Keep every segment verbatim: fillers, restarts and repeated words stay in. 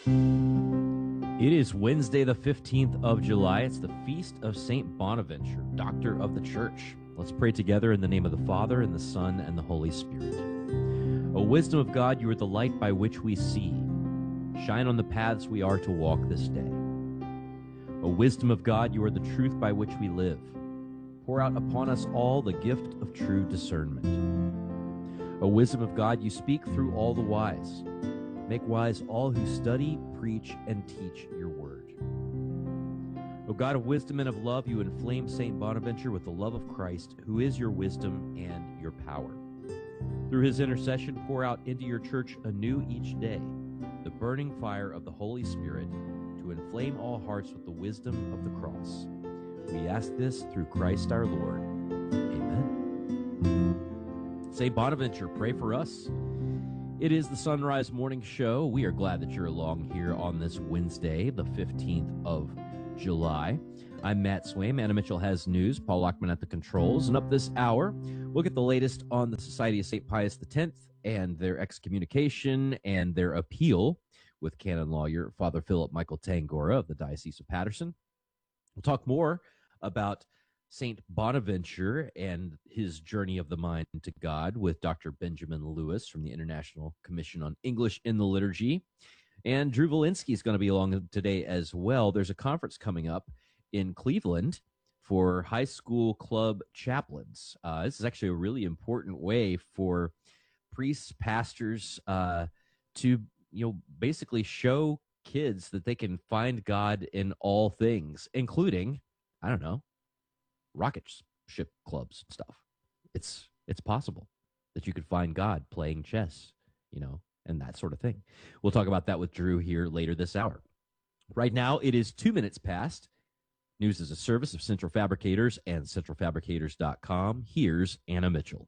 It is Wednesday, the fifteenth of July. It's the feast of Saint Bonaventure, Doctor of the Church. Let's pray together in the name of the Father, and the Son, and the Holy Spirit. O wisdom of God, you are the light by which we see. Shine on the paths we are to walk this day. O wisdom of God, you are the truth by which we live. Pour out upon us all the gift of true discernment. O wisdom of God, you speak through all the wise. Make wise all who study, preach, and teach your word. O God of wisdom and of love, you inflame Saint Bonaventure with the love of Christ, who is your wisdom and your power. Through his intercession, pour out into your church anew each day the burning fire of the Holy Spirit to inflame all hearts with the wisdom of the cross. We ask this through Christ our Lord. Amen. Saint Bonaventure, pray for us. It is the Sunrise Morning Show. We are glad that you're along here on this Wednesday, the fifteenth of July. I'm Matt Swaim. Anna Mitchell has news. Paul Lockman at the controls. And up this hour, we'll get the latest on the Society of Saint Pius X and their excommunication and their appeal with canon lawyer Father Philip Michael Tangora of the Diocese of Paterson. We'll talk more about Saint Bonaventure and his journey of the mind to God with Doctor Benjamin Lewis from the International Commission on English in the Liturgy. And Drew Valinsky is going to be along today as well. There's a conference coming up in Cleveland for high school club chaplains. Uh, this is actually a really important way for priests, pastors uh, to, you know, basically show kids that they can find God in all things, including, I don't know, rocket ship clubs and stuff. It's it's possible that you could find God playing chess, you know, and that sort of thing. We'll talk about that with Drew here later this hour. Right now, it is two minutes past. News is a service of Central Fabricators and central fabricators dot com. Here's Anna Mitchell.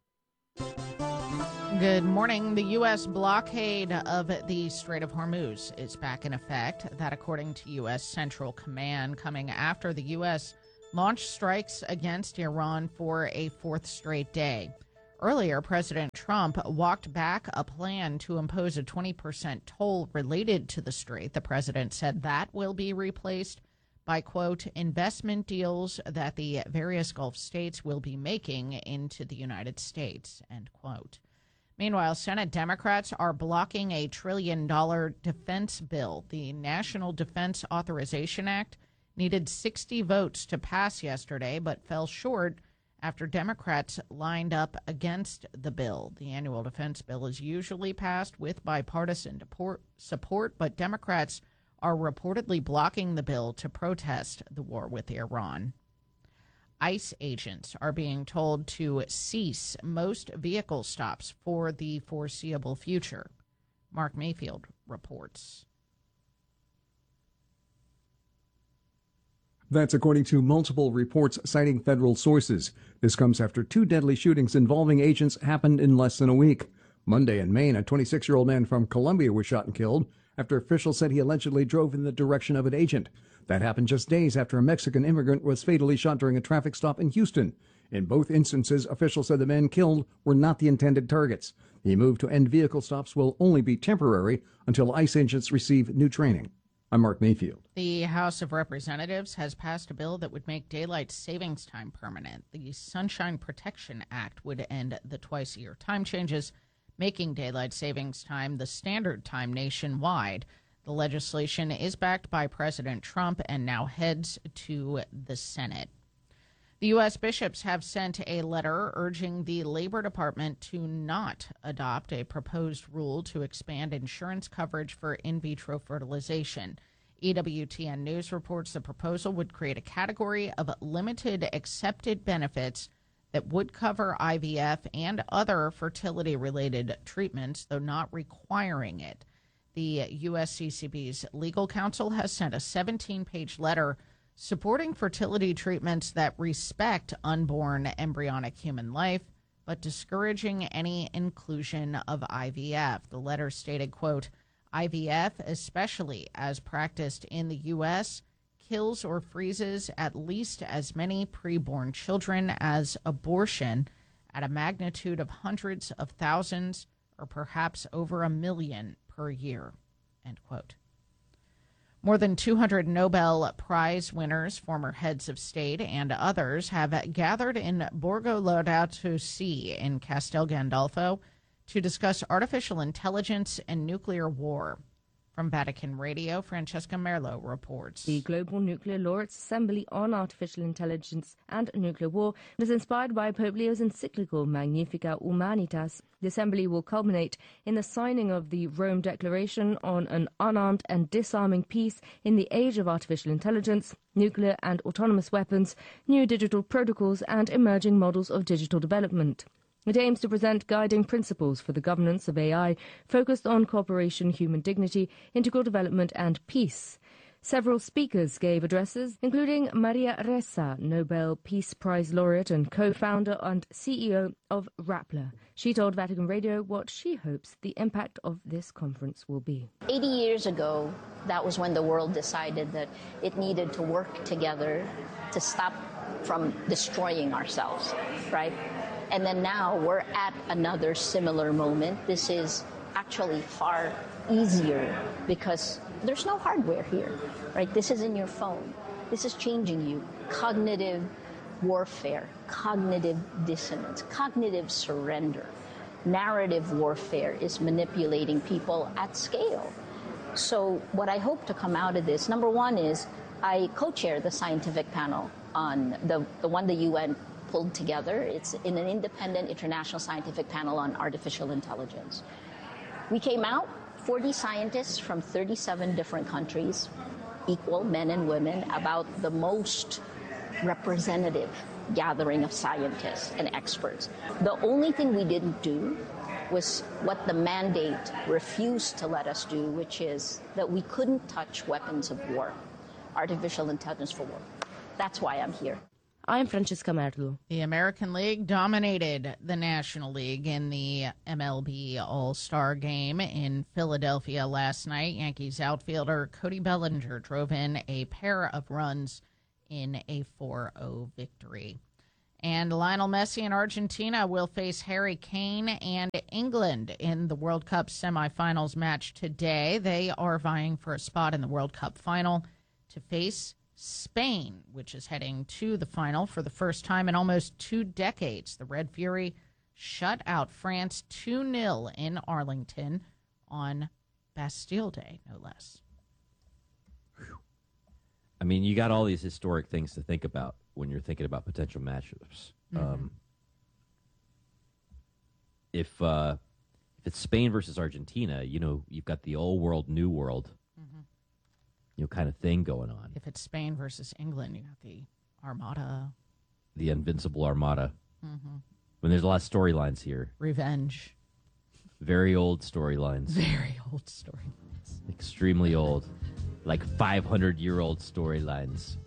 Good morning. The U S blockade of the Strait of Hormuz is back in effect. That, according to U S Central Command, coming after the U S launched strikes against Iran for a fourth straight day. Earlier, President Trump walked back a plan to impose a twenty percent toll related to the strait. The president said that will be replaced by, quote, investment deals that the various Gulf states will be making into the United States, end quote. Meanwhile, Senate Democrats are blocking a trillion dollar defense bill. The National Defense Authorization Act needed sixty votes to pass yesterday, but fell short after Democrats lined up against the bill. The annual defense bill is usually passed with bipartisan support, but Democrats are reportedly blocking the bill to protest the war with Iran. ICE agents are being told to cease most vehicle stops for the foreseeable future. Mark Mayfield reports. That's according to multiple reports citing federal sources. This comes after two deadly shootings involving agents happened in less than a week. Monday in Maine, a twenty-six-year-old man from Columbia was shot and killed after officials said he allegedly drove in the direction of an agent. That happened just days after a Mexican immigrant was fatally shot during a traffic stop in Houston. In both instances, officials said the men killed were not the intended targets. The move to end vehicle stops will only be temporary until ICE agents receive new training. I'm Mark Mayfield. The House of Representatives has passed a bill that would make daylight savings time permanent. The Sunshine Protection Act would end the twice-a-year time changes, making daylight savings time the standard time nationwide. The legislation is backed by President Trump and now heads to the Senate. The U S bishops have sent a letter urging the Labor Department to not adopt a proposed rule to expand insurance coverage for in vitro fertilization. E W T N News reports the proposal would create a category of limited accepted benefits that would cover I V F and other fertility-related treatments, though not requiring it. The U S C C B's legal counsel has sent a seventeen-page letter supporting fertility treatments that respect unborn embryonic human life, but discouraging any inclusion of I V F. The letter stated, quote, I V F, especially as practiced in the U S, kills or freezes at least as many preborn children as abortion at a magnitude of hundreds of thousands or perhaps over a million per year, end quote. More than two hundred Nobel Prize winners, former heads of state, and others have gathered in Borgo Laudato Si in Castel Gandolfo to discuss artificial intelligence and nuclear war. From Vatican Radio, Francesca Merlo reports. The Global Nuclear Laureates Assembly on Artificial Intelligence and Nuclear War is inspired by Pope Leo's encyclical Magnificat Humanitas. The assembly will culminate in the signing of the Rome Declaration on an unarmed and disarming peace in the age of artificial intelligence, nuclear and autonomous weapons, new digital protocols, and emerging models of digital development. It aims to present guiding principles for the governance of A I, focused on cooperation, human dignity, integral development, and peace. Several speakers gave addresses, including Maria Ressa, Nobel Peace Prize laureate and co-founder and C E O of Rappler. She told Vatican Radio what she hopes the impact of this conference will be. eighty years ago, that was when the world decided that it needed to work together to stop from destroying ourselves, right? And then now we're at another similar moment. This is actually far easier because there's no hardware here, right? This is in your phone. This is changing you. Cognitive warfare, cognitive dissonance, cognitive surrender. Narrative warfare is manipulating people at scale. So what I hope to come out of this, number one is I co-chair the scientific panel on the, the one the U N pulled together. It's in an independent international scientific panel on artificial intelligence. We came out, forty scientists from thirty-seven different countries, equal men and women, about the most representative gathering of scientists and experts. The only thing we didn't do was what the mandate refused to let us do, which is that we couldn't touch weapons of war, artificial intelligence for war. That's why I'm here. I'm Francesca Merlo. The American League dominated the National League in the M L B All-Star Game in Philadelphia last night. Yankees outfielder Cody Bellinger drove in a pair of runs in a four oh victory. And Lionel Messi and Argentina will face Harry Kane and England in the World Cup semifinals match today. They are vying for a spot in the World Cup final to face Spain, which is heading to the final for the first time in almost two decades. The Red Fury shut out France two nil in Arlington on Bastille Day, no less. I mean, you got all these historic things to think about when you're thinking about potential matchups. Mm-hmm. Um, if uh, if it's Spain versus Argentina, you know, you've got the old world, new world. Mm-hmm. You know, kind of thing going on. If it's Spain versus England, you got the Armada. The Invincible Armada. Mm-hmm. When there's a lot of storylines here. Revenge. Very old storylines. Very old storylines. Extremely old. Like five hundred year old storylines.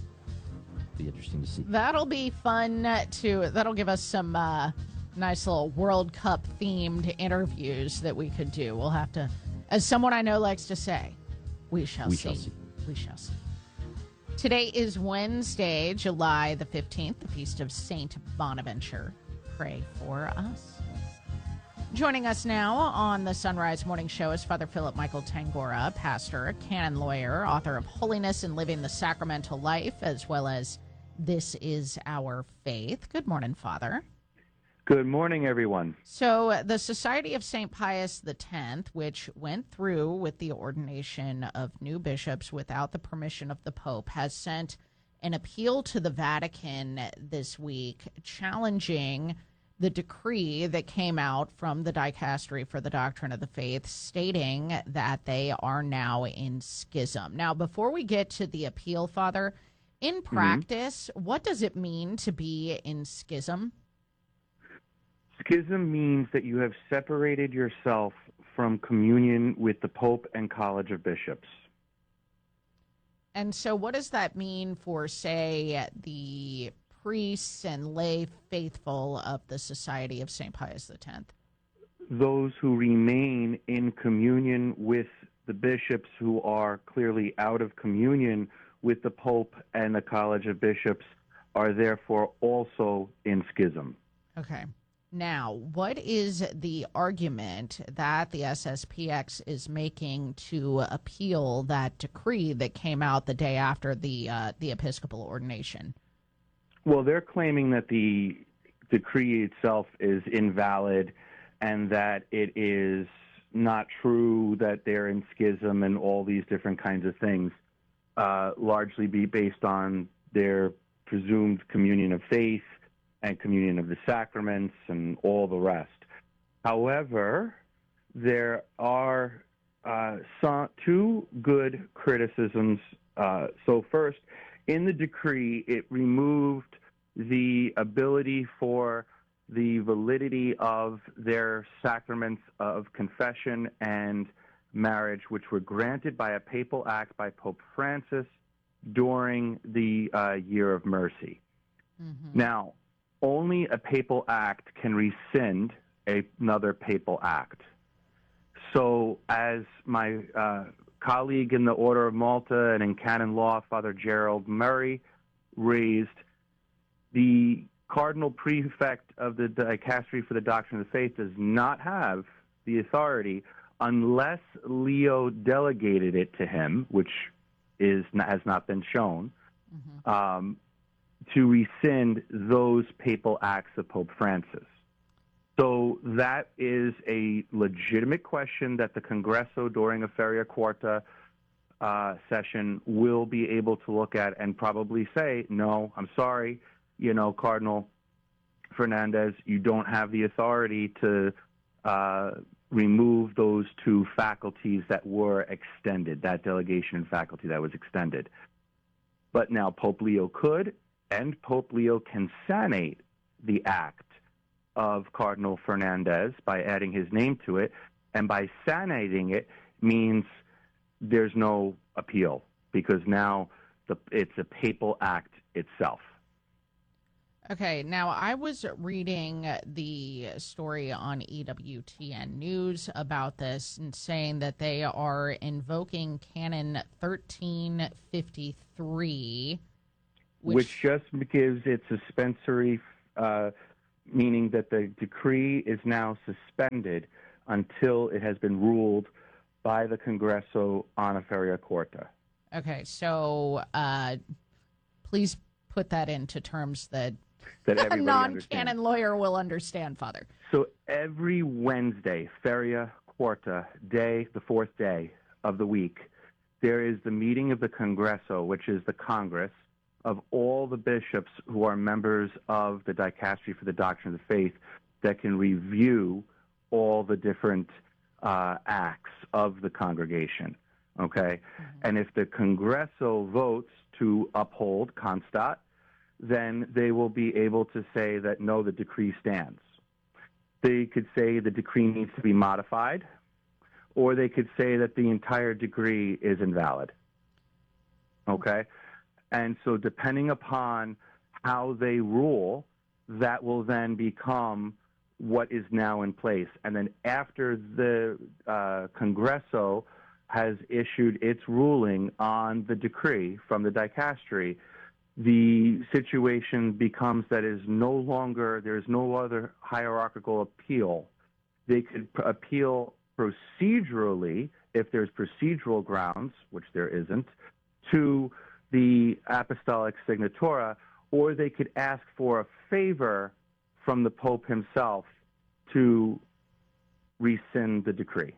Be interesting to see. That'll be fun too. That'll give us some uh, nice little World Cup themed interviews that we could do. We'll have to, as someone I know likes to say, We shall we see. Shall see. We shall see. Today is Wednesday, July the fifteenth, the feast of Saint Bonaventure. Pray for us. Joining us now on the Sunrise Morning Show is Father Philip Michael Tangora, pastor, canon lawyer, author of Holiness and Living the Sacramental Life, as well as This Is Our Faith. Good morning, Father. Good morning, everyone. So the Society of Saint Pius X, which went through with the ordination of new bishops without the permission of the Pope, has sent an appeal to the Vatican this week challenging the decree that came out from the Dicastery for the Doctrine of the Faith stating that they are now in schism. Now, before we get to the appeal, Father, in practice, mm-hmm. what does it mean to be in schism? Schism means that you have separated yourself from communion with the Pope and College of Bishops. And so what does that mean for, say, the priests and lay faithful of the Society of Saint Pius X? Those who remain in communion with the bishops who are clearly out of communion with the Pope and the College of Bishops are therefore also in schism. Okay. Now, what is the argument that the S S P X is making to appeal that decree that came out the day after the uh, the Episcopal ordination? Well, they're claiming that the decree itself is invalid and that it is not true that they're in schism and all these different kinds of things, uh, largely be based on their presumed communion of faith and communion of the sacraments and all the rest. However, there are uh, some, two good criticisms. Uh, so first, in the decree, it removed the ability for the validity of their sacraments of confession and marriage, which were granted by a papal act by Pope Francis during the uh, Year of Mercy. Mm-hmm. Now, only a papal act can rescind a, another papal act. So as my uh, colleague in the Order of Malta and in canon law, Father Gerald Murray, raised, the Cardinal Prefect of the Dicastery for the Doctrine of the Faith does not have the authority unless Leo delegated it to him, which is has not been shown, mm-hmm. um, to rescind those papal acts of Pope Francis. So that is a legitimate question that the Congresso during a Feria Quarta uh, session will be able to look at and probably say, no, I'm sorry, you know, Cardinal Fernandez, you don't have the authority to uh, remove those two faculties that were extended, that delegation and faculty that was extended. But now Pope Leo could, and Pope Leo can sanate the act of Cardinal Fernandez by adding his name to it, and by sanating it means there's no appeal because now the, it's a papal act itself. Okay, now I was reading the story on E W T N News about this and saying that they are invoking Canon thirteen fifty-three, which, which just gives it suspensory, uh, meaning that the decree is now suspended until it has been ruled by the Congresso on a Feria Quarta. Okay, so uh, please put that into terms that that a non-canon lawyer will understand, Father. So every Wednesday, Feria Quarta day, the fourth day of the week, there is the meeting of the Congresso, which is the Congress of all the bishops who are members of the Dicastery for the Doctrine of the Faith that can review all the different uh, acts of the congregation, okay? Mm-hmm. And if the Congresso votes to uphold constat, then they will be able to say that, no, the decree stands. They could say the decree needs to be modified, or they could say that the entire decree is invalid. Okay? And so depending upon how they rule, that will then become what is now in place. And then after the uh, Congresso has issued its ruling on the decree from the Dicastery, the situation becomes that is no longer, there's no other hierarchical appeal. They could p- appeal procedurally, if there's procedural grounds, which there isn't, to the Apostolic Signatura, or they could ask for a favor from the Pope himself to rescind the decree.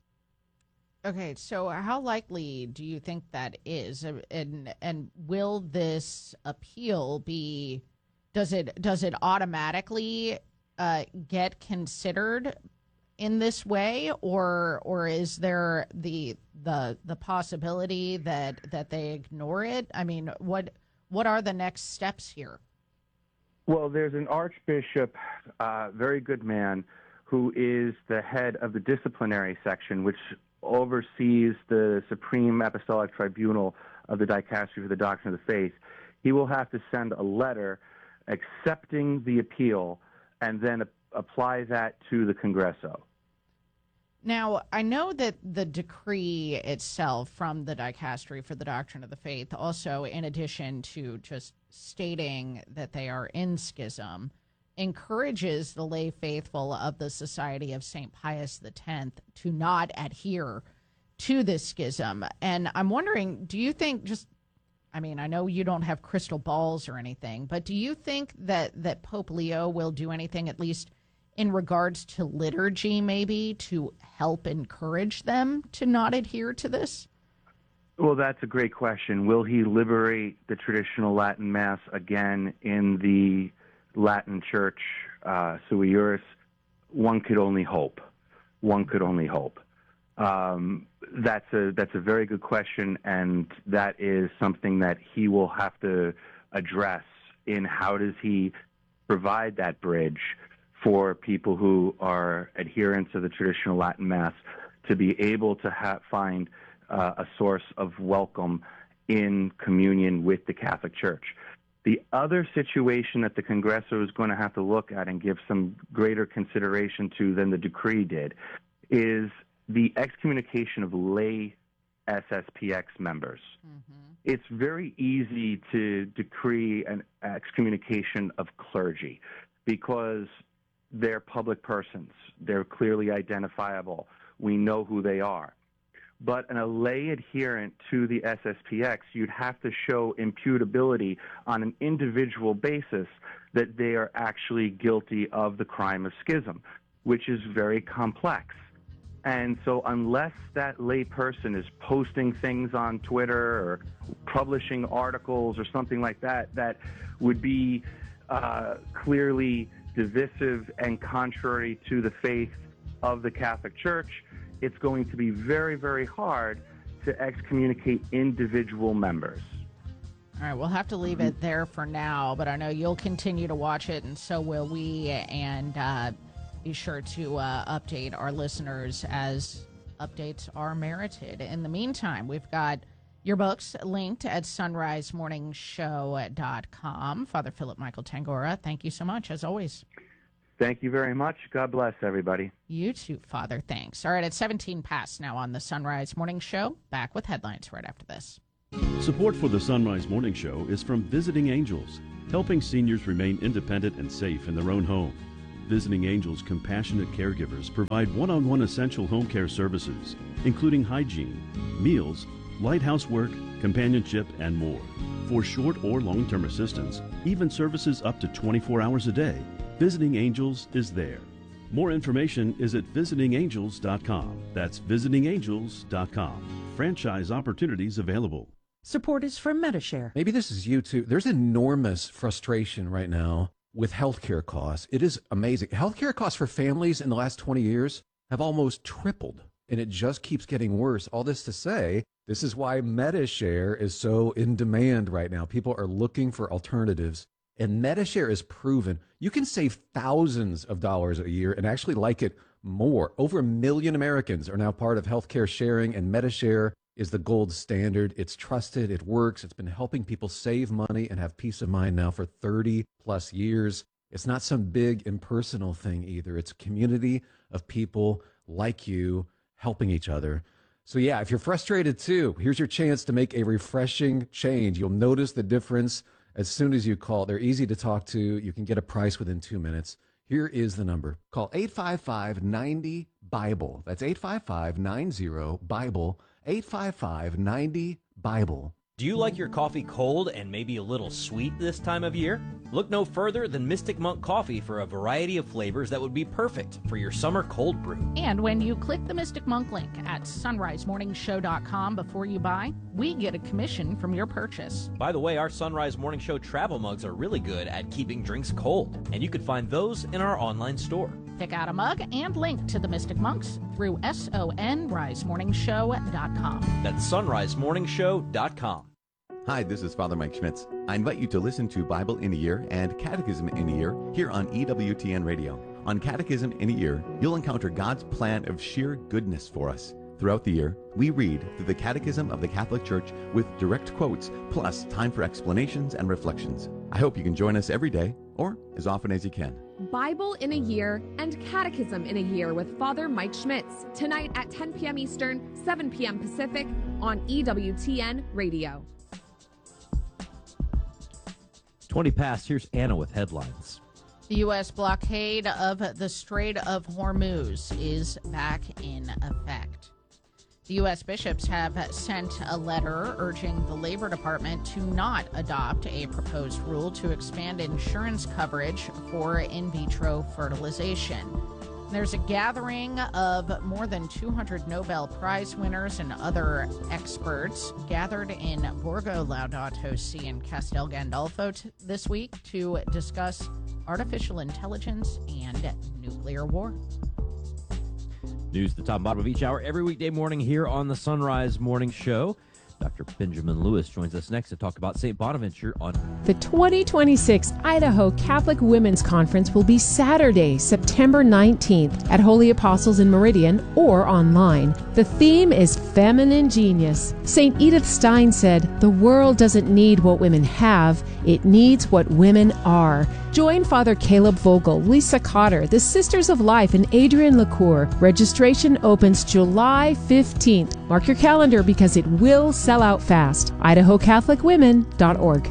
Okay, so how likely do you think that is, and and will this appeal be? Does it does it automatically uh, get considered in this way, or or is there the the the possibility that that they ignore it? I mean, what what are the next steps here? Well, there's an archbishop, uh, very good man, who is the head of the disciplinary section, which oversees the Supreme Apostolic Tribunal of the Dicastery for the Doctrine of the Faith. He will have to send a letter accepting the appeal and then a- apply that to the Congresso. Now, I know that the decree itself from the Dicastery for the Doctrine of the Faith, also in addition to just stating that they are in schism, encourages the lay faithful of the Society of Saint Pius X to not adhere to this schism. And I'm wondering, do you think just, I mean, I know you don't have crystal balls or anything, but do you think that, that Pope Leo will do anything, at least in regards to liturgy, maybe, to help encourage them to not adhere to this? Well, that's a great question. Will he liberate the traditional Latin Mass again in the Latin Church, uh, sui juris? One could only hope. One could only hope. Um, that's a that's a very good question, and that is something that he will have to address in how does he provide that bridge for people who are adherents of the traditional Latin Mass to be able to ha- find uh, a source of welcome in communion with the Catholic Church. The other situation that the Congresso is going to have to look at and give some greater consideration to than the decree did is the excommunication of lay S S P X members. Mm-hmm. It's very easy to decree an excommunication of clergy because they're public persons. They're clearly identifiable. We know who they are. But in a lay adherent to the S S P X, you'd have to show imputability on an individual basis that they are actually guilty of the crime of schism, which is very complex. And so unless that lay person is posting things on Twitter or publishing articles or something like that that would be uh, clearly divisive and contrary to the faith of the Catholic Church, it's going to be very, very hard to excommunicate individual members. All right, we'll have to leave it there for now, but I know you'll continue to watch it, and so will we, and uh, be sure to uh, update our listeners as updates are merited. In the meantime, we've got your books linked at sunrise morning show dot com. Father Philip Michael Tangora, thank you so much, as always. Thank you very much. God bless everybody. You too, Father. Thanks. All right, it's seventeen past now on the Sunrise Morning Show. Back with headlines right after this. Support for the Sunrise Morning Show is from Visiting Angels, helping seniors remain independent and safe in their own home. Visiting Angels compassionate caregivers provide one-on-one essential home care services, including hygiene, meals, light housework, companionship, and more. For short or long-term assistance, even services up to twenty-four hours a day, Visiting Angels is there. More information is at visiting angels dot com. That's visiting angels dot com. Franchise opportunities available. Support is from Medi-Share. Maybe this is you too. There's enormous frustration right now with healthcare costs. It is amazing. Healthcare costs for families in the last twenty years have almost tripled, and it just keeps getting worse. All this to say, this is why Medi-Share is so in demand right now. People are looking for alternatives, and Medi-Share is proven you can save thousands of dollars a year and actually like it more. Over a million Americans are now part of healthcare sharing, and Medi-Share is the gold standard. It's trusted, it works, it's been helping people save money and have peace of mind now for thirty plus years. It's not some big impersonal thing either. It's a community of people like you helping each other. So yeah, if you're frustrated too, here's your chance to make a refreshing change. You'll notice the difference as soon as you call. They're easy to talk to. You can get a price within two minutes. Here is the number. Call eight five five, nine zero, BIBLE. That's eight five five, nine zero, BIBLE. eight five five, nine zero, BIBLE. Do you like your coffee cold and maybe a little sweet this time of year? Look no further than Mystic Monk Coffee for a variety of flavors that would be perfect for your summer cold brew. And when you click the Mystic Monk link at sunrise morning show dot com before you buy, we get a commission from your purchase. By the way, our Sunrise Morning Show travel mugs are really good at keeping drinks cold, and you can find those in our online store. Pick out a mug and link to the Mystic Monks through sunrise morning show dot com. That's sunrise morning show dot com. Hi, this is Father Mike Schmitz. I invite you to listen to Bible in a Year and Catechism in a Year here on E W T N Radio. On Catechism in a Year, you'll encounter God's plan of sheer goodness for us. Throughout the year, we read through the Catechism of the Catholic Church with direct quotes, plus time for explanations and reflections. I hope you can join us every day, or as often as you can. Bible in a Year and Catechism in a Year with Father Mike Schmitz, tonight at ten p.m. Eastern, seven p.m. Pacific on E W T N Radio. twenty past, here's Anna with headlines. The U S blockade of the Strait of Hormuz is back in effect. The U S bishops have sent a letter urging the Labor Department to not adopt a proposed rule to expand insurance coverage for in vitro fertilization. There's a gathering of more than two hundred Nobel Prize winners and other experts gathered in Borgo Laudato Si in Castel Gandolfo t- this week to discuss artificial intelligence and nuclear war. News, the top and bottom of each hour, every weekday morning here on the Sunrise Morning Show. Doctor Benjamin Lewis joins us next to talk about Saint Bonaventure on... The twenty twenty-six Idaho Catholic Women's Conference will be Saturday, September nineteenth at Holy Apostles in Meridian or online. The theme is Feminine Genius. Saint Edith Stein said, "The world doesn't need what women have, it needs what women are." Join Father Caleb Vogel, Lisa Cotter, the Sisters of Life, and Adrian LaCour. Registration opens July fifteenth. Mark your calendar because it will sell out fast. idaho catholic women dot org.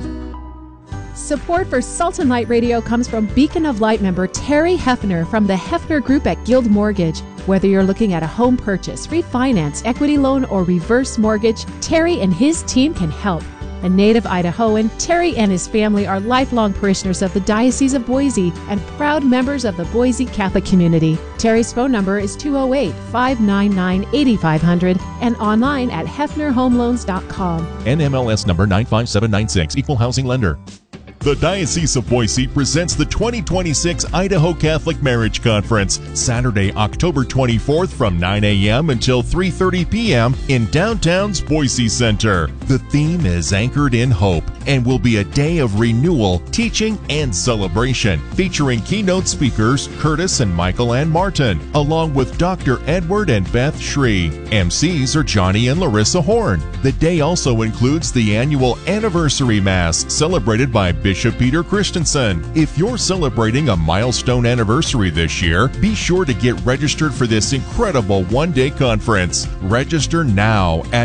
Support for Sultan Light Radio comes from Beacon of Light member Terry Hefner from the Hefner Group at Guild Mortgage. Whether you're looking at a home purchase, refinance, equity loan, or reverse mortgage, Terry and his team can help. A native Idahoan, Terry and his family are lifelong parishioners of the Diocese of Boise and proud members of the Boise Catholic community. Terry's phone number is two oh eight, five nine nine, eight five zero zero and online at hefner home loans dot com. N M L S number nine five seven nine six, Equal Housing Lender. The Diocese of Boise presents the twenty twenty-six Idaho Catholic Marriage Conference, Saturday, October twenty-fourth from nine a.m. until three thirty p.m. in downtown's Boise Center. The theme is Anchored in Hope and will be a day of renewal, teaching, and celebration, featuring keynote speakers Curtis and Michael Ann Martin, along with Doctor Edward and Beth Shree. M Cs are Johnny and Larissa Horn. The day also includes the annual Anniversary Mass, celebrated by Bishop Bishop Peter Christensen. If you're celebrating a milestone anniversary this year, be sure to get registered for this incredible one-day conference. Register now at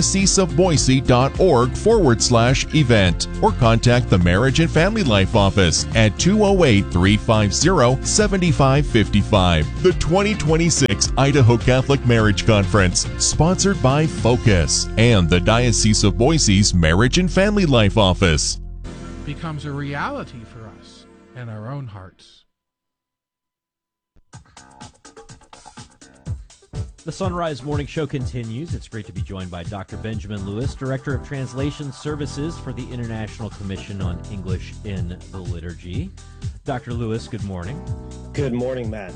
dioceseofboise.org forward slash event or contact the Marriage and Family Life Office at two oh eight, three five zero, seven five five five. The twenty twenty-six Idaho Catholic Marriage Conference, sponsored by Focus and the Diocese of Boise's Marriage and Family Life Office. Becomes a reality for us in our own hearts. The Sunrise Morning Show continues. It's great to be joined by Doctor Benjamin Lewis, Director of Translation Services for the International Commission on English in the Liturgy. Doctor Lewis, good morning. Good morning, Matt.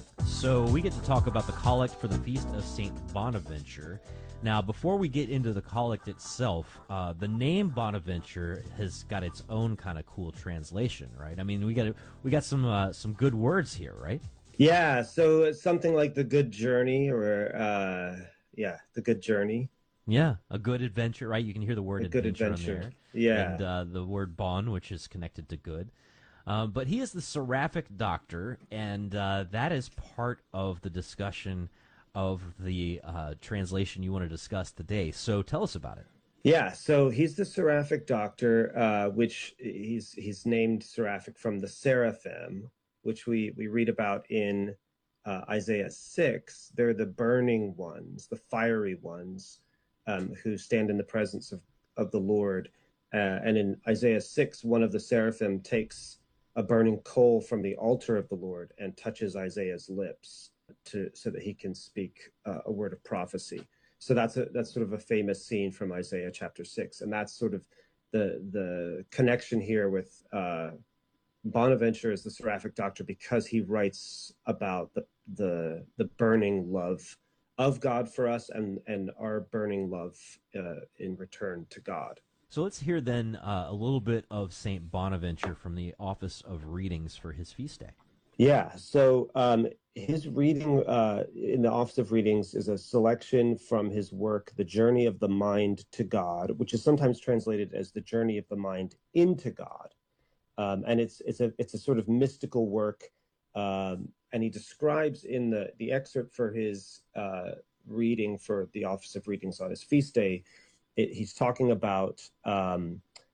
So we get to talk about the collect for the Feast of Saint Bonaventure. Now, before we get into the collect itself, uh, the name Bonaventure has got its own kind of cool translation, right? I mean, we got we got some uh, some good words here, right? Yeah, so it's something like the good journey, or uh, yeah, the good journey. Yeah, a good adventure, right? You can hear the word a adventure, good adventure on there. Yeah, and uh, the word bon, which is connected to good. Uh, but he is the seraphic doctor, and uh, that is part of the discussion of the uh, translation you want to discuss today. So tell us about it. Yeah, so he's the seraphic doctor, uh, which he's he's named seraphic from the seraphim, which we, we read about in uh, Isaiah six. They're the burning ones, the fiery ones, um, who stand in the presence of, of the Lord. Uh, and in Isaiah six, one of the seraphim takes a burning coal from the altar of the Lord and touches Isaiah's lips to so that he can speak uh, a word of prophecy. So that's a that's sort of a famous scene from Isaiah chapter six, and that's sort of the the connection here with uh, Bonaventure as the seraphic doctor, because he writes about the the the burning love of God for us and and our burning love uh, in return to God. So let's hear then uh, a little bit of Saint Bonaventure from the Office of Readings for his feast day. Yeah, so um, his reading uh, in the Office of Readings is a selection from his work, The Journey of the Mind to God, which is sometimes translated as The Journey of the Mind into God. Um, and it's it's a it's a sort of mystical work. Um, and he describes in the, the excerpt for his uh, reading for the Office of Readings on his feast day, it, he's talking about um,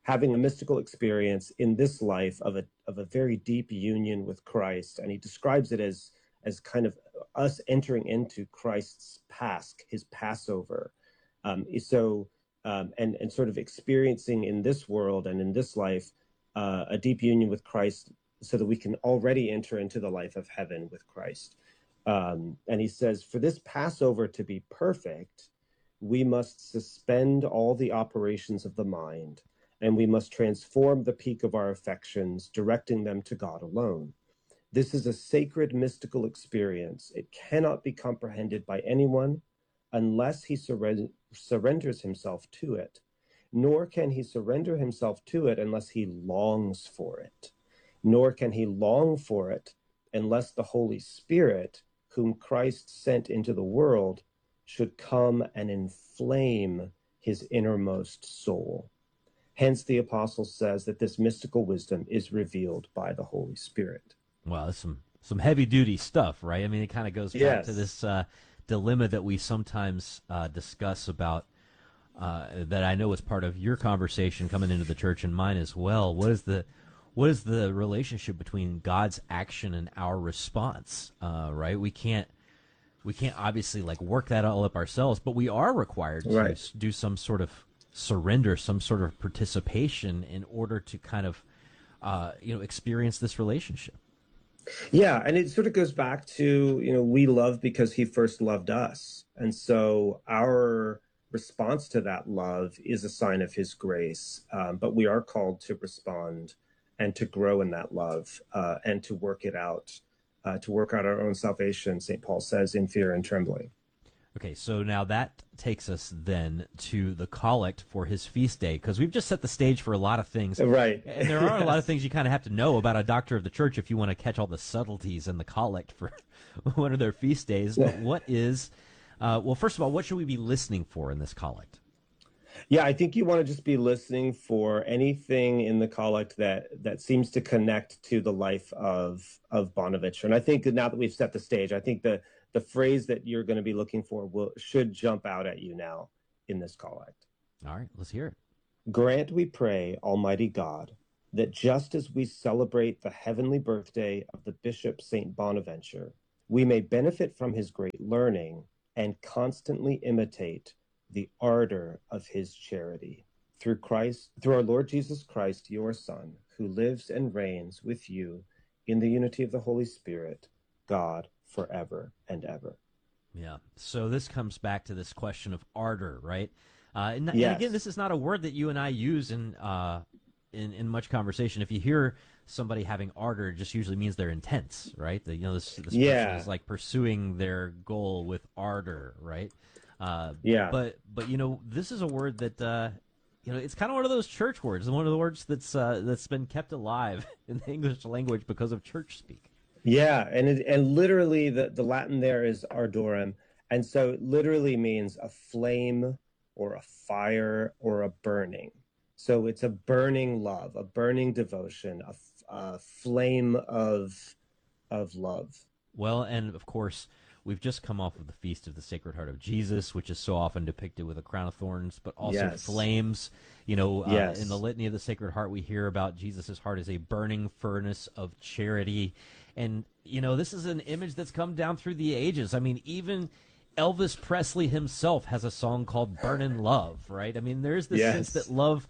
having a mystical experience in this life of a of a very deep union with Christ. And he describes it as as kind of us entering into Christ's Pasch, his Passover. Um, so, um, and, and sort of experiencing in this world and in this life uh, a deep union with Christ so that we can already enter into the life of heaven with Christ. Um, and he says, for this Passover to be perfect, we must suspend all the operations of the mind, and we must transform the peak of our affections, directing them to God alone. This is a sacred mystical experience. It cannot be comprehended by anyone unless he surre- surrenders himself to it, nor can he surrender himself to it unless he longs for it, nor can he long for it unless the Holy Spirit, whom Christ sent into the world, should come and inflame his innermost soul. Hence, the apostle says that this mystical wisdom is revealed by the Holy Spirit. Well, that's some, some heavy-duty stuff, right? I mean, it kind of goes back yes. to this uh, dilemma that we sometimes uh, discuss about, uh, that I know is part of your conversation coming into the church and mine as well. What is the what is the relationship between God's action and our response, uh, right? We can't we can't obviously like work that all up ourselves, but we are required to right. do some sort of surrender, some sort of participation in order to kind of uh, you know experience this relationship. Yeah, and it sort of goes back to, you know, we love because he first loved us. And so our response to that love is a sign of his grace. Um, but we are called to respond and to grow in that love uh, and to work it out, uh, to work out our own salvation, Saint Paul says, in fear and trembling. Okay, so now that takes us then to the collect for his feast day, because we've just set the stage for a lot of things. Right. And there are yes. a lot of things you kind of have to know about a doctor of the church if you want to catch all the subtleties in the collect for one of their feast days. But what is, uh, well, first of all, what should we be listening for in this collect? Yeah, I think you want to just be listening for anything in the collect that that seems to connect to the life of, of Bonaventure. And I think that now that we've set the stage, I think the The phrase that you're going to be looking for will should jump out at you now in this collect. All right, let's hear it. Grant, we pray, Almighty God, that just as we celebrate the heavenly birthday of the Bishop Saint Bonaventure, we may benefit from his great learning and constantly imitate the ardor of his charity. Through Christ, through our Lord Jesus Christ, your Son, who lives and reigns with you in the unity of the Holy Spirit, God, forever and ever. Yeah. So this comes back to this question of ardor, right? Uh, and, yes. and again, this is not a word that you and I use in, uh, in in much conversation. If you hear somebody having ardor, it just usually means they're intense, right? The, you know, this, this yeah. person is like pursuing their goal with ardor, right? Uh, yeah. But but you know, this is a word that uh, you know, it's kind of one of those church words, one of the words that's uh, that's been kept alive in the English language because of church speak. Yeah, and it, and literally the, the Latin there is ardorem, and so it literally means a flame or a fire or a burning. So it's a burning love, a burning devotion, a, a flame of of love. Well, and of course, we've just come off of the Feast of the Sacred Heart of Jesus, which is so often depicted with a crown of thorns, but also yes. flames. You know, uh, yes. in the Litany of the Sacred Heart, we hear about Jesus' heart as a burning furnace of charity. And, you know, this is an image that's come down through the ages. I mean, even Elvis Presley himself has a song called Burnin' Love, right? I mean, there's this yes. sense that love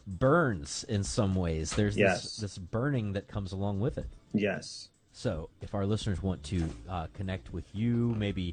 burns in some ways. There's yes. this, this burning that comes along with it. Yes. So if our listeners want to uh, connect with you, maybe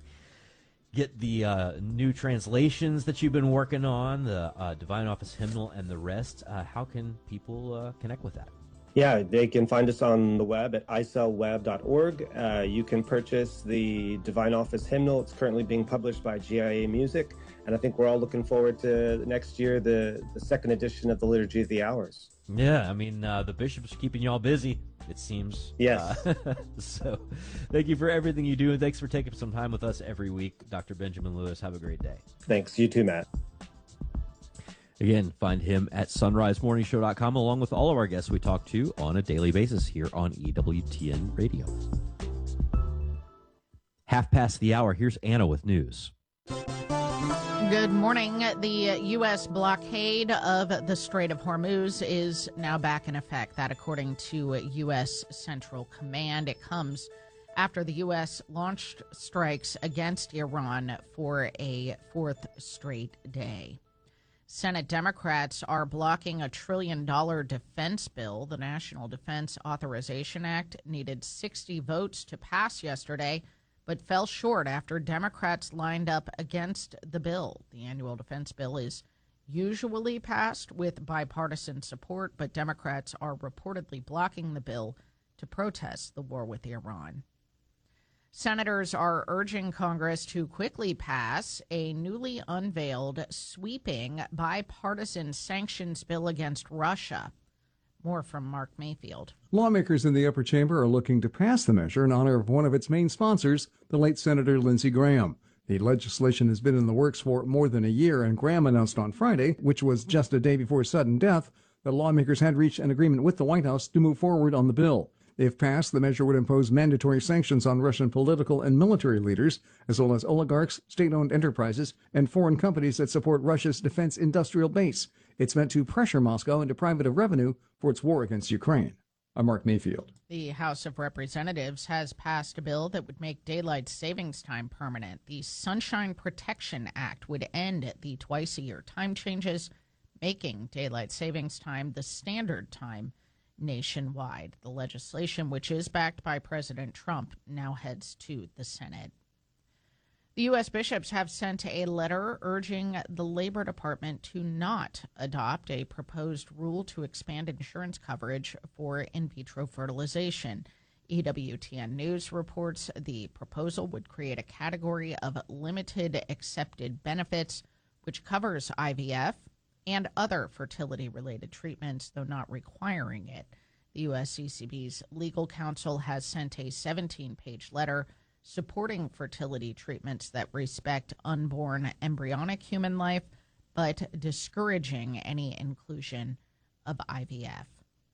get the uh, new translations that you've been working on, the uh, Divine Office Hymnal and the rest, uh, how can people uh, connect with that? Yeah, they can find us on the web at i c e l web dot org. Uh, you can purchase the Divine Office Hymnal. It's currently being published by G I A Music, and I think we're all looking forward to next year, the, the second edition of the Liturgy of the Hours. Yeah, I mean, uh, the bishops are keeping you all busy, it seems. Yes. Uh, so thank you for everything you do, and thanks for taking some time with us every week. Doctor Benjamin Lewis, have a great day. Thanks. You too, Matt. Again, find him at sunrise morning show dot com, along with all of our guests we talk to on a daily basis here on E W T N Radio. Half past the hour, here's Anna with news. Good morning. The U S blockade of the Strait of Hormuz is now back in effect. That, according to U S Central Command, it comes after the U S launched strikes against Iran for a fourth straight day. Senate Democrats are blocking a trillion dollar defense bill. The National Defense Authorization Act needed sixty votes to pass yesterday, but fell short after Democrats lined up against the bill. The annual defense bill is usually passed with bipartisan support, but Democrats are reportedly blocking the bill to protest the war with Iran. Senators are urging Congress to quickly pass a newly unveiled, sweeping bipartisan sanctions bill against Russia. More from Mark Mayfield. Lawmakers in the upper chamber are looking to pass the measure in honor of one of its main sponsors, the late Senator Lindsey Graham. The legislation has been in the works for more than a year, and Graham announced on Friday, which was just a day before his sudden death, that lawmakers had reached an agreement with the White House to move forward on the bill. If passed, the measure would impose mandatory sanctions on Russian political and military leaders, as well as oligarchs, state-owned enterprises, and foreign companies that support Russia's defense industrial base. It's meant to pressure Moscow into private of revenue for its war against Ukraine. I'm Mark Mayfield. The House of Representatives has passed a bill that would make daylight savings time permanent. The Sunshine Protection Act would end the twice-a-year time changes, making daylight savings time the standard time nationwide. The legislation, which is backed by President Trump, now heads to the Senate. The U S bishops have sent a letter urging the Labor Department to not adopt a proposed rule to expand insurance coverage for in vitro fertilization. E W T N News reports the proposal would create a category of limited accepted benefits, which covers I V F and other fertility-related treatments, though not requiring it. The U S C C B's legal counsel has sent a seventeen-page letter supporting fertility treatments that respect unborn embryonic human life, but discouraging any inclusion of I V F.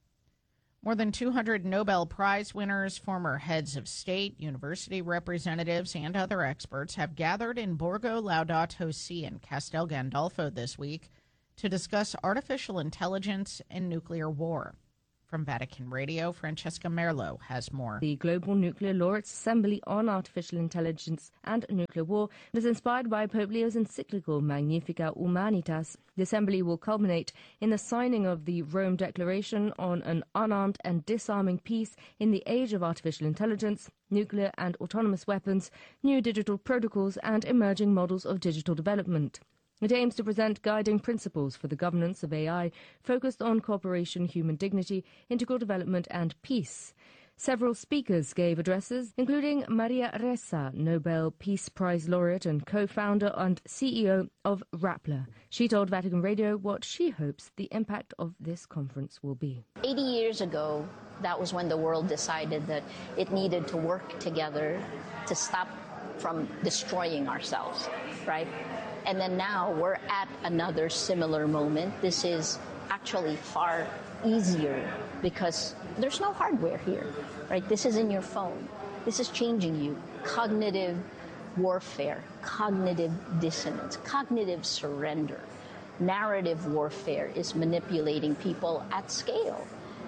More than two hundred Nobel Prize winners, former heads of state, university representatives, and other experts have gathered in Borgo Laudato Si in Castel Gandolfo this week to discuss artificial intelligence and nuclear war. From Vatican Radio, Francesca Merlo has more. The Global Nuclear Laureates Assembly on Artificial Intelligence and Nuclear War is inspired by Pope Leo's encyclical Magnificat Humanitas. The assembly will culminate in the signing of the Rome Declaration on an unarmed and disarming peace in the age of artificial intelligence, nuclear and autonomous weapons, new digital protocols, and emerging models of digital development. It aims to present guiding principles for the governance of A I, focused on cooperation, human dignity, integral development, and peace. Several speakers gave addresses, including Maria Ressa, Nobel Peace Prize laureate and co-founder and C E O of Rappler. She told Vatican Radio what she hopes the impact of this conference will be. eighty years ago, that was when the world decided that it needed to work together to stop from destroying ourselves, right? And then now we're at another similar moment. This is actually far easier because there's no hardware here, right? This is in your phone. This is changing you. Cognitive warfare, cognitive dissonance, cognitive surrender. Narrative warfare is manipulating people at scale.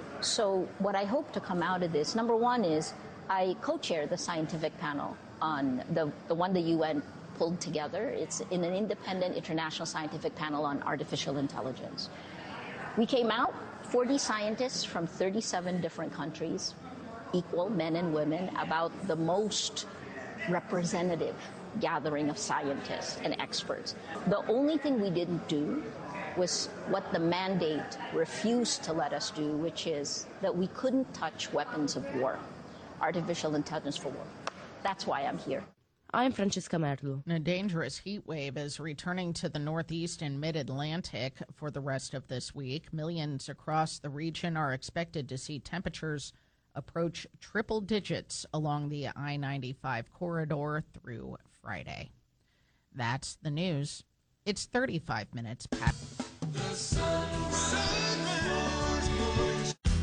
So what I hope to come out of this, number one is I co-chair the scientific panel on the, the one the U N pulled together. It's in an independent international scientific panel on artificial intelligence. We came out, forty scientists from thirty-seven different countries, equal men and women, about the most representative gathering of scientists and experts. The only thing we didn't do was what the mandate refused to let us do, which is that we couldn't touch weapons of war, artificial intelligence for war. That's why I'm here. I'm Francesca Merlo. A dangerous heat wave is returning to the Northeast and Mid-Atlantic for the rest of this week. Millions across the region are expected to see temperatures approach triple digits along the I ninety-five corridor through Friday. That's the news. It's thirty-five minutes past.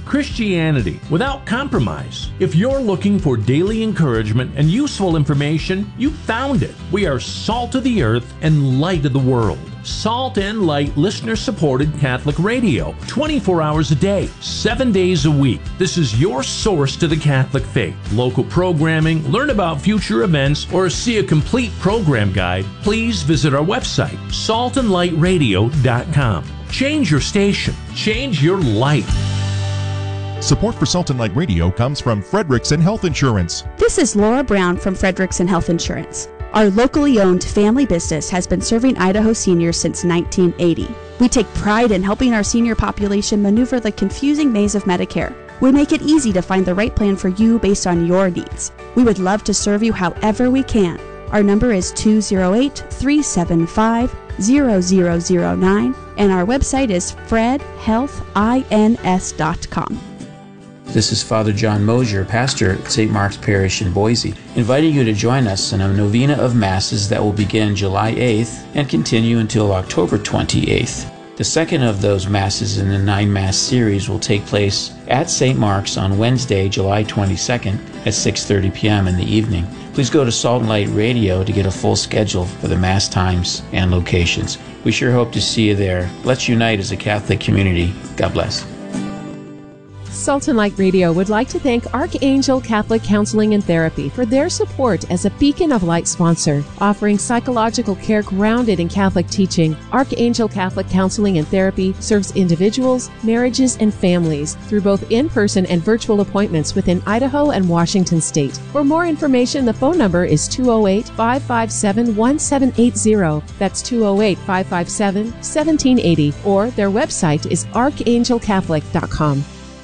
Christianity without compromise. If you're looking for daily encouragement and useful information, you found it. We are salt of the earth and light of the world. Salt and Light listener-supported Catholic radio, twenty-four hours a day, seven days a week. This is your source to the Catholic faith. Local programming, learn about future events, or see a complete program guide, please visit our website, salt and light radio dot com. Change your station. Change your life. Support for Salt and Light Radio comes from Frederickson Health Insurance. This is Laura Brown from Frederickson Health Insurance. Our locally owned family business has been serving Idaho seniors since nineteen eighty. We take pride in helping our senior population maneuver the confusing maze of Medicare. We make it easy to find the right plan for you based on your needs. We would love to serve you however we can. Our number is two oh eight, three seven five, zero zero zero nine and our website is fred health ins dot com. This is Father John Mosier, pastor at Saint Mark's Parish in Boise, inviting you to join us in a novena of Masses that will begin July eighth and continue until October twenty-eighth. The second of those Masses in the nine-Mass series will take place at Saint Mark's on Wednesday, July twenty-second at six thirty p.m. in the evening. Please go to Salt and Light Radio to get a full schedule for the Mass times and locations. We sure hope to see you there. Let's unite as a Catholic community. God bless. Salt and Light Radio would like to thank Archangel Catholic Counseling and Therapy for their support as a Beacon of Light sponsor. Offering psychological care grounded in Catholic teaching, Archangel Catholic Counseling and Therapy serves individuals, marriages, and families through both in-person and virtual appointments within Idaho and Washington State. For more information, the phone number is two oh eight, five five seven, one seven eight zero. That's two oh eight, five five seven, one seven eight zero. Or their website is archangel catholic dot com.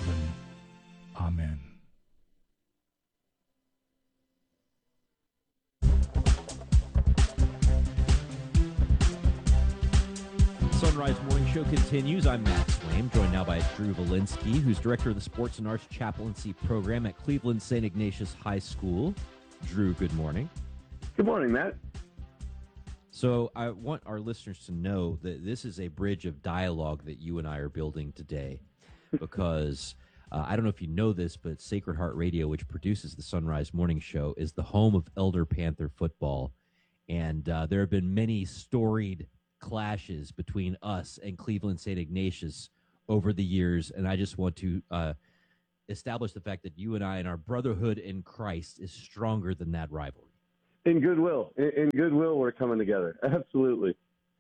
Sunrise Morning Show continues. I'm Matt Swaim, joined now by Drew Valinsky, who's director of the Sports and Arts Chaplaincy Program at Cleveland Saint Ignatius High School. Drew, good morning. Good morning, Matt. So I want our listeners to know that this is a bridge of dialogue that you and I are building today, because uh, I don't know if you know this, but Sacred Heart Radio, which produces the Sunrise Morning Show, is the home of Elder Panther football, and uh, there have been many storied clashes between us and Cleveland Saint Ignatius over the years, and I just want to uh, establish the fact that you and I and our brotherhood in Christ is stronger than that rivalry. In goodwill, in, in goodwill, we're coming together. Absolutely.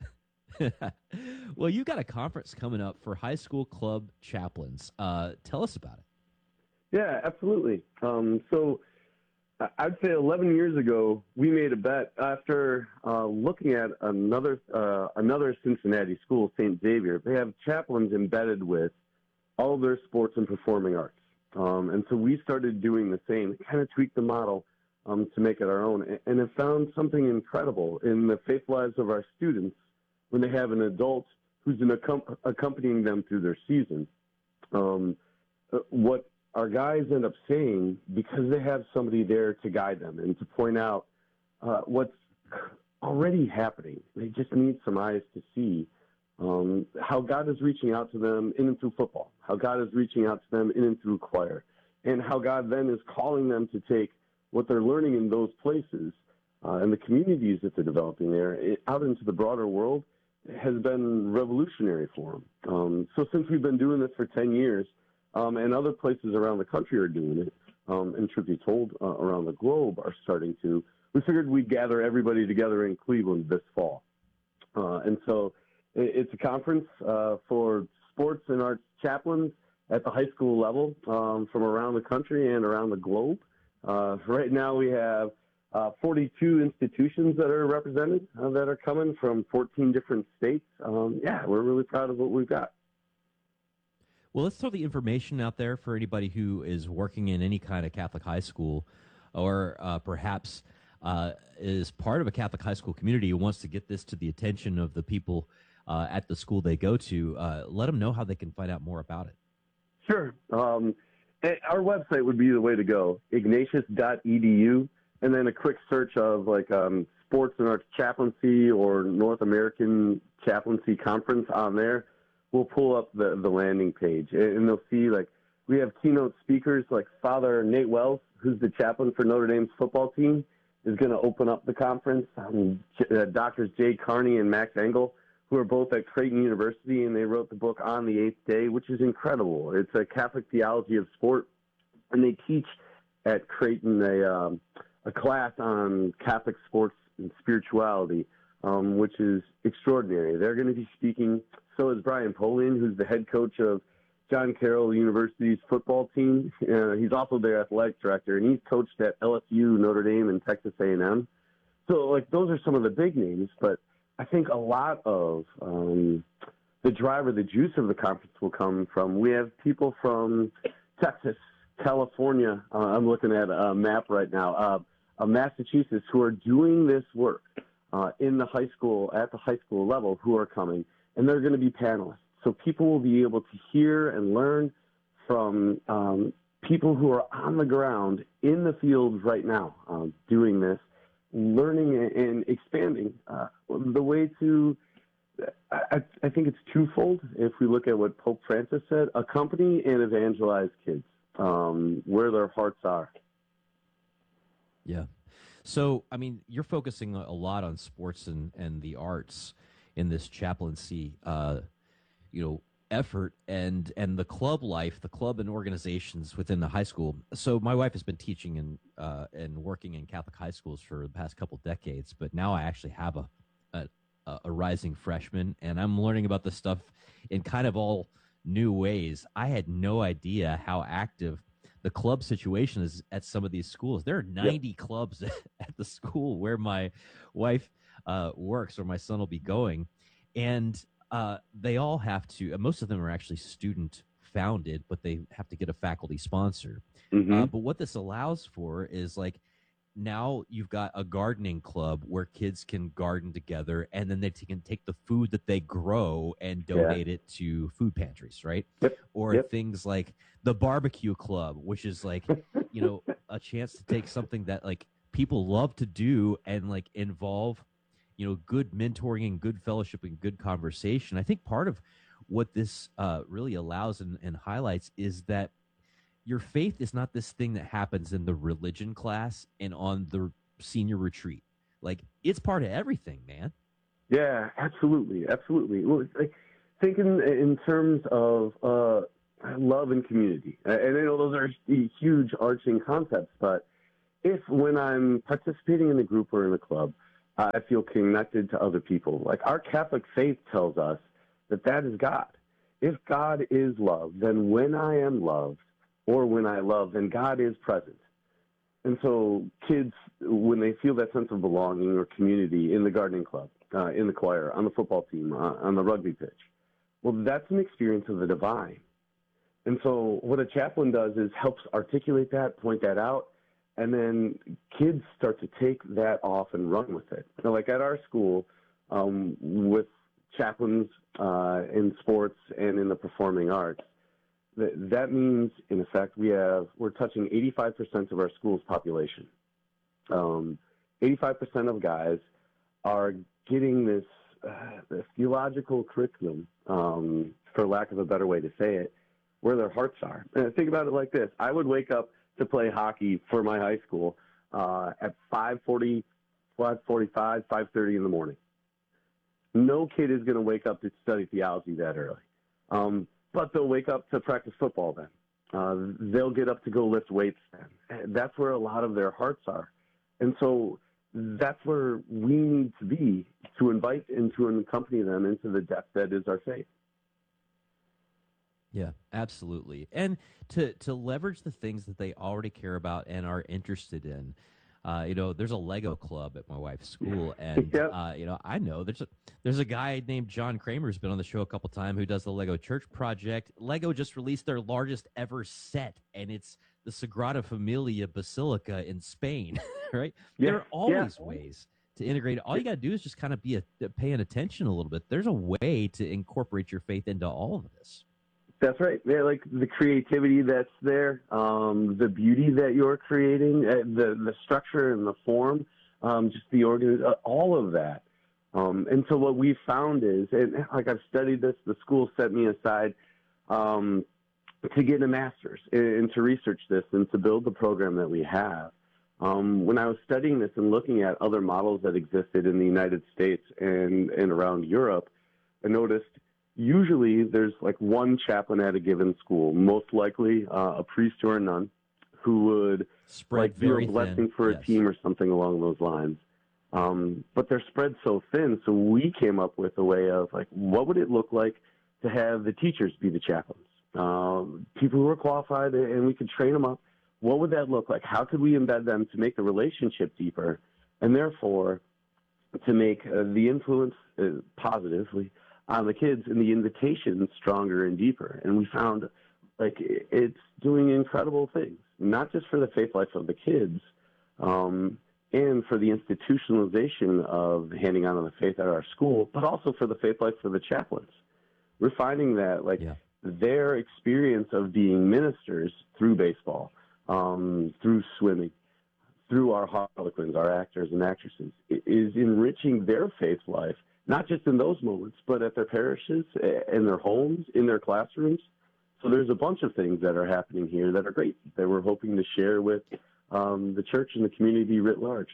Well, you got a conference coming up for high school club chaplains. Uh, tell us about it. Yeah, absolutely. Um, so I'd say eleven years ago, we made a bet after uh, looking at another uh, another Cincinnati school, Saint Xavier. They have chaplains embedded with all their sports and performing arts. Um, and so we started doing the same, kind of tweaked the model um, to make it our own, and have found something incredible in the faith lives of our students when they have an adult who's been accom- accompanying them through their season. Um, what our guys end up saying, because they have somebody there to guide them and to point out uh, what's already happening. They just need some eyes to see um, how God is reaching out to them in and through football, how God is reaching out to them in and through choir, and how God then is calling them to take what they're learning in those places uh, and the communities that they're developing there it, out into the broader world has been revolutionary for them. Um, so since we've been doing this for ten years, Um, and other places around the country are doing it, um, and truth be told, uh, around the globe are starting to. We figured we'd gather everybody together in Cleveland this fall. Uh, and so it, it's a conference uh, for sports and arts chaplains at the high school level um, from around the country and around the globe. Uh, right now we have uh, forty-two institutions that are represented uh, that are coming from fourteen different states. Um, yeah, we're really proud of what we've got. Well, let's throw the information out there for anybody who is working in any kind of Catholic high school, or uh, perhaps uh, is part of a Catholic high school community who wants to get this to the attention of the people uh, at the school they go to. Uh, let them know how they can find out more about it. Sure. Um, our website would be the way to go, ignatius dot e d u, and then a quick search of like um, Sports and Arts Chaplaincy or North American Chaplaincy Conference on there. We'll pull up the, the landing page, and they'll see like We have keynote speakers like Father Nate Wells, who's the chaplain for Notre Dame's football team, is going to open up the conference. Um, uh, Doctors Jay Carney and Max Engel, who are both at Creighton University, and they wrote the book On the Eighth Day, which is incredible. It's a Catholic theology of sport, and they teach at Creighton a, um, a class on Catholic sports and spirituality, um, which is extraordinary. They're going to be speaking. So is Brian Polian, who's the head coach of John Carroll University's football team. Uh, he's also their athletic director, and he's coached at L S U, Notre Dame, and Texas A and M. So, like, those are some of the big names, but I think a lot of um, the driver, the juice of the conference will come from, we have people from Texas, California. Uh, I'm looking at a map right now, uh, uh, Massachusetts, who are doing this work uh, in the high school, at the high school level, who are coming, and they're going to be panelists. So people will be able to hear and learn from um, people who are on the ground in the field right now uh, doing this, learning and expanding uh, the way to, I, I think it's twofold. If we look at what Pope Francis said, accompany and evangelize kids um, where their hearts are. Yeah. So, I mean, you're focusing a lot on sports and, and the arts in this chaplaincy uh you know, effort and and the club life, the club and organizations within the high school. So my wife has been teaching and uh, and working in Catholic high schools for the past couple decades, but now I actually have a, a a rising freshman, and I'm learning about this stuff in kind of all new ways. I had no idea how active the club situation is at some of these schools. There are ninety yep. clubs at the school where my wife uh, works, or my son will be going, and Uh, they all have to, most of them are actually student founded, but they have to get a faculty sponsor. Mm-hmm. Uh, but what this allows for is, like, now you've got a gardening club where kids can garden together, and then they t- can take the food that they grow and donate yeah. it to food pantries, right? Yep. Or yep. things like the barbecue club, which is like, you know, a chance to take something that, like, people love to do and, like, involve, you know, good mentoring and good fellowship and good conversation. I think part of what this uh, really allows and, and highlights is that your faith is not this thing that happens in the religion class and on the senior retreat. Like, it's part of everything, man. Yeah, absolutely. Absolutely. Well, like, thinking in terms of uh, love and community, and I know those are huge arching concepts, but if when I'm participating in a group or in a club, I feel connected to other people. Like, our Catholic faith tells us that that is God. If God is love, then when I am loved, or when I love, then God is present. And so kids, when they feel that sense of belonging or community in the gardening club, uh, in the choir, on the football team, uh, on the rugby pitch, well, that's an experience of the divine. And so what a chaplain does is helps articulate that, point that out, and then kids start to take that off and run with it. So, like, at our school, um, with chaplains uh, in sports and in the performing arts, th- that means, in effect, we have we're touching eighty-five percent of our school's population. Um, eighty-five percent of guys are getting this, uh, this theological curriculum, um, for lack of a better way to say it, where their hearts are. And think about it like this. I would wake up to play hockey for my high school uh, at five forty, five forty-five, five thirty in the morning. No kid is going to wake up to study theology that early. Um, but they'll wake up to practice football then. Uh, they'll get up to go lift weights then. That's where a lot of their hearts are. And so that's where we need to be to invite and to accompany them into the depth that is our faith. Yeah, absolutely. And to to leverage the things that they already care about and are interested in. Uh, you know, there's a Lego club at my wife's school, and yep. uh, you know, I know there's a there's a guy named John Kramer who's been on the show a couple times who does the Lego Church Project. Lego just released their largest ever set, and it's the Sagrada Familia Basilica in Spain. Right? Yeah. There are always yeah. ways to integrate. All you got to do is just kind of be a, paying attention a little bit. There's a way to incorporate your faith into all of this. That's right. Yeah, like the creativity that's there, um, the beauty that you're creating, uh, the the structure and the form, um, just the organ, uh, all of that. Um, and so what we found is, and like I've studied this, the school set me aside um, to get a master's and to research this and to build the program that we have. Um, when I was studying this and looking at other models that existed in the United States and, and around Europe, I noticed usually there's like one chaplain at a given school, most likely uh, a priest or a nun, who would Spread like do very a blessing thin. for Yes. a team or something along those lines. Um, but they're spread so thin, so we came up with a way of like, what would it look like to have the teachers be the chaplains? Um, people who are qualified, and we could train them up. What would that look like? How could we embed them to make the relationship deeper, and therefore to make uh, the influence uh, positively on the kids and the invitation stronger and deeper? And we found like it's doing incredible things, not just for the faith life of the kids, um, and for the institutionalization of handing on the faith at our school, but also for the faith life for the chaplains. We're finding that like Yeah. their experience of being ministers through baseball, um, through swimming, through our harlequins, our actors and actresses, is enriching their faith life, not just in those moments, but at their parishes, in their homes, in their classrooms. So there's a bunch of things that are happening here that are great, that we're hoping to share with um, the church and the community writ large.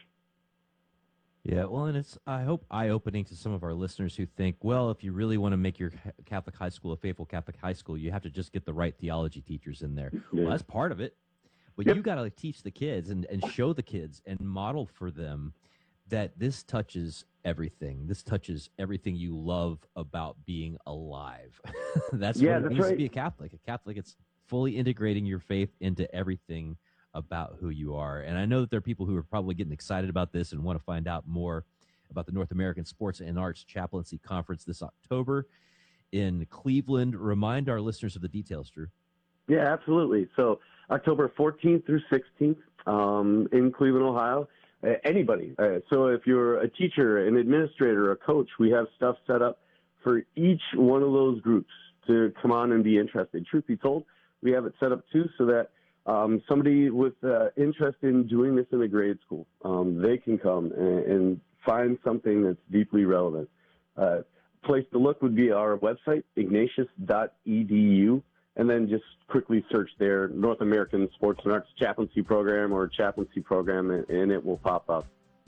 Yeah, well, and it's, I hope, eye-opening to some of our listeners who think, well, if you really want to make your Catholic high school a faithful Catholic high school, you have to just get the right theology teachers in there. Yeah. Well, that's part of it. But Yep. you got to like, teach the kids and, and show the kids and model for them that this touches everything. This touches everything you love about being alive. that's Yeah, what it that's means right. to be a Catholic. A Catholic, it's fully integrating your faith into everything about who you are. And I know that there are people who are probably getting excited about this and want to find out more about the North American Sports and Arts Chaplaincy Conference this October in Cleveland. Remind our listeners of the details, Drew. Yeah, absolutely. So October fourteenth through sixteenth um, in Cleveland, Ohio. Uh, anybody. Uh, so if you're a teacher, an administrator, a coach, we have stuff set up for each one of those groups to come on and be interested. Truth be told, we have it set up too so that um, somebody with uh, interest in doing this in a grade school, um, they can come and, and find something that's deeply relevant. Uh, place to look would be our website, ignatius dot e d u. And then just quickly search there, North American Sports and Arts Chaplaincy Program or Chaplaincy Program, and, and it will pop up.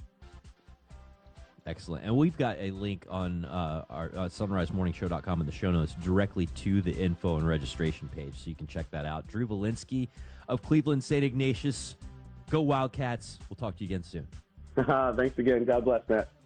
Excellent. And we've got a link on uh, our uh, sunrise morning show dot com in the show notes directly to the info and registration page, so you can check that out. Drew Valinsky of Cleveland Saint Ignatius. Go Wildcats. We'll talk to you again soon. Thanks again. God bless, Matt.